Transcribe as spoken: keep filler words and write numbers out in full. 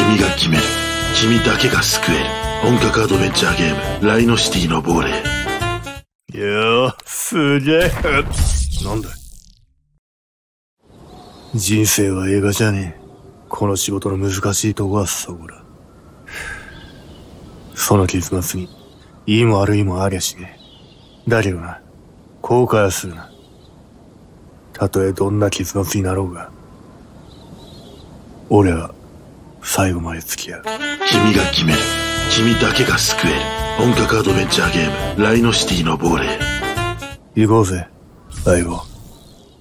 君が決める。君だけが救える。本格アドベンチャーゲーム、ライノシティの亡霊。 いやー、すげえ。なんだ。人生は映画じゃねえ。この仕事の難しいとこはそこだ。その結末に、いいも悪いもありゃしねえ。だけどな、後悔はするな。たとえどんな結末になろうが、俺は最後まで付き合う。 君が決める。君だけが救える。本格アドベンチャーゲーム、ライノシティの亡霊。 行こうぜ、相棒。